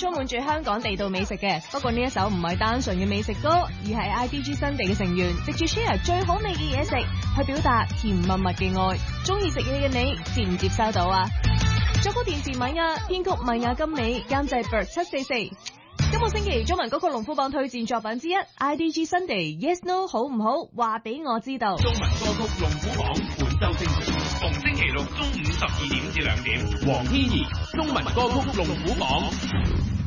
充滿住香港地道美食嘅。不過呢一首唔係單純嘅美食歌，而係 IDG Sunday 嘅成員藉住 share 最好味嘅嘢食，去表達甜蜜蜜嘅愛。中意食嘢嘅你接唔接收到啊？作曲電視米亞，編曲米亞金美，監製 Bird 744。今個星期中文歌曲龍虎榜推薦作品之一 IDG Sunday Yes No 好唔好？話俾我知道。 中文歌曲龍虎榜本周精選，逢星期六中午12點至2點，黃天怡中文歌曲龍虎榜。